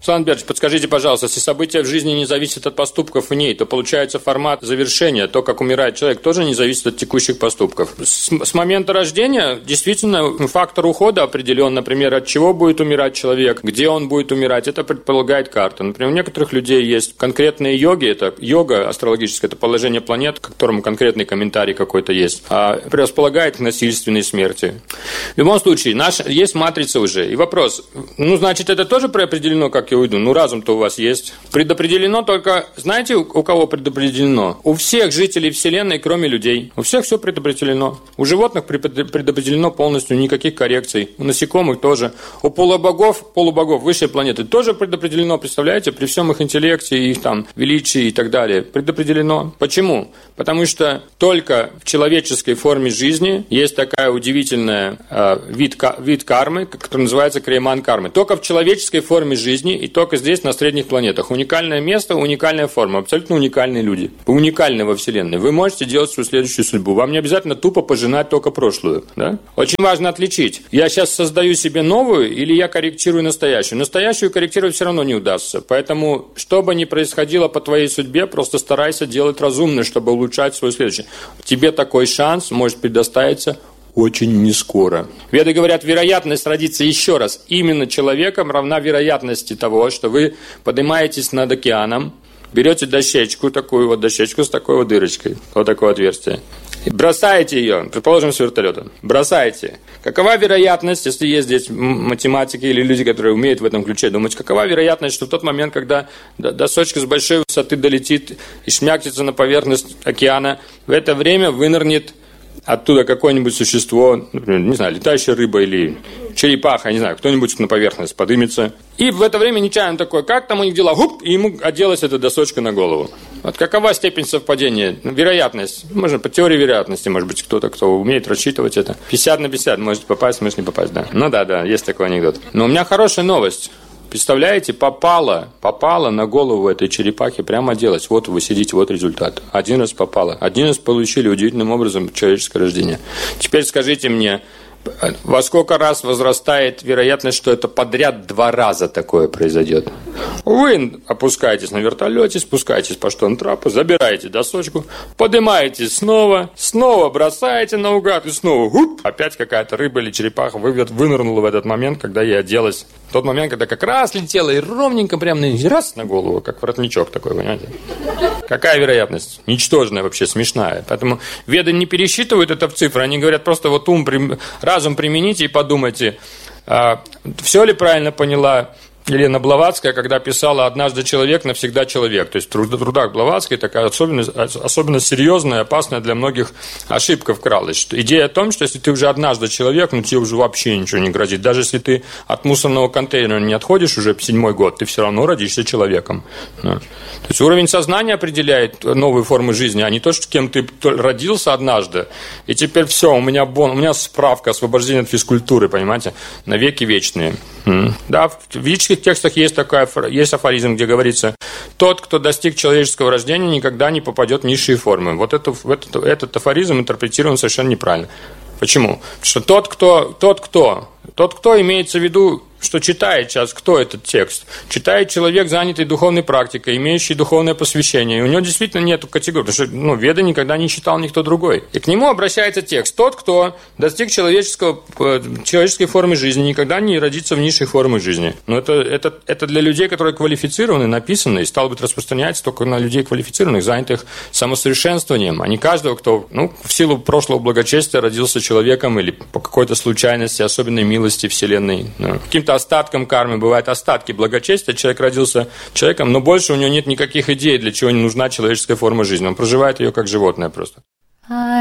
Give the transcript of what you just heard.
Руслан Берч, подскажите, пожалуйста, если события в жизни не зависят от поступков в ней, то получается формат завершения, то, как умирает человек, тоже не зависит от текущих поступков. С момента рождения действительно фактор ухода определен, например, от чего будет умирать человек, где он будет умирать, это предполагает карта. Например, у некоторых людей есть конкретные йоги, это йога астрологическая, это положение планет, к которому конкретный комментарий какой-то есть, предполагает к насильственной смерти. В любом случае, есть матрица уже. И вопрос, значит, это тоже преопределено, как я уйду? Разум-то у вас есть. Предопределено только, знаете, у кого предопределено? У всех жителей Вселенной, кроме людей. У всех все предопределено. У животных предопределено полностью, никаких коррекций. У насекомых тоже. У полубогов, высшей планеты, тоже предопределено, представляете, при всем их интеллекте, их там величии и так далее. Предопределено. Почему? Потому что только в человеческой форме жизни есть такая удивительная вид кармы, который называется креман кармы. Только в человеческой форме жизни и только здесь, на средних планетах. Уникальное место, уникальная форма, абсолютно уникальные люди. Вы уникальны во Вселенной. Вы можете делать свою следующую судьбу. Вам не обязательно тупо пожинать только прошлую. Да? Очень важно отличить. Я сейчас создаю себе новую или я корректирую настоящую. Настоящую корректировать все равно не удастся. Поэтому, что бы ни происходило по твоей судьбе, просто старайся делать разумно, чтобы улучшать свою следующую. Тебе такой шанс может предоставиться очень нескоро. Веды говорят, вероятность родиться еще раз именно человеком равна вероятности того, что вы поднимаетесь над океаном, берете дощечку, такую вот дощечку с такой вот дырочкой, вот такое отверстие, и бросаете ее, предположим, с вертолета. Бросаете. Какова вероятность, если есть здесь математики или люди, которые умеют в этом ключе думать, какова вероятность, что в тот момент, когда досочка с большой высоты долетит и шмякнется на поверхность океана, в это время вынырнет оттуда какое-нибудь существо, например, не знаю, летающая рыба или черепаха, не знаю, кто-нибудь на поверхность подымется. И в это время нечаянно такое, как там у них дела, и ему оделась эта досочка на голову. Вот какова степень совпадения? Вероятность. Можно по теории вероятности, может быть, кто-то, кто умеет рассчитывать это. 50/50, может попасть, может не попасть, да. Да, есть такой анекдот. Но у меня хорошая новость. Представляете, попала на голову этой черепахи, прямо оделась. Вот вы сидите, вот результат. Один раз попала. Один раз получили удивительным образом человеческое рождение. Теперь скажите мне, во сколько раз возрастает вероятность, что это подряд 2 раза такое произойдет? Вы опускаетесь на вертолете, спускаетесь по штормтрапу, забираете досочку, поднимаетесь снова бросаете наугад и снова опять какая-то рыба или черепаха вынырнула в этот момент, когда ей оделась. В тот момент, когда как раз летела и ровненько прям раз на голову, как воротничок такой, понимаете? Какая вероятность? Ничтожная вообще, смешная. Поэтому веды не пересчитывают это в цифры, они говорят просто вот разум примените и подумайте, все ли правильно поняла Елена Блаватская, когда писала «Однажды человек, навсегда человек». То есть в трудах Блаватской такая особенно серьезная и опасная для многих ошибка вкралась. Что идея о том, что если ты уже однажды человек, тебе уже вообще ничего не грозит. Даже если ты от мусорного контейнера не отходишь уже 7-й год, ты все равно родишься человеком. Да. То есть уровень сознания определяет новые формы жизни, а не то, что кем ты родился однажды, и теперь все, у меня справка освобождения от физкультуры, понимаете, навеки вечные. Да, в ведических текстах есть афоризм, где говорится: тот, кто достиг человеческого рождения, никогда не попадет в низшие формы. Вот этот афоризм интерпретирован совершенно неправильно. Почему? Потому что тот, кто имеется в виду, что читает сейчас, кто этот текст? Читает человек, занятый духовной практикой, имеющий духовное посвящение. И у него действительно нет категории, потому что веды никогда не читал никто другой. И к нему обращается текст: тот, кто достиг человеческой формы жизни, никогда не родится в низшей форме жизни. Но это для людей, которые квалифицированы, написано, и стало быть распространяться только на людей квалифицированных, занятых самосовершенствованием, а не каждого, кто в силу прошлого благочестия родился человеком или по какой-то случайности, особенной милости Вселенной. Каким-то остатком кармы, бывают остатки благочестия, человек родился человеком, но больше у него нет никаких идей, для чего не нужна человеческая форма жизни. Он проживает ее как животное просто.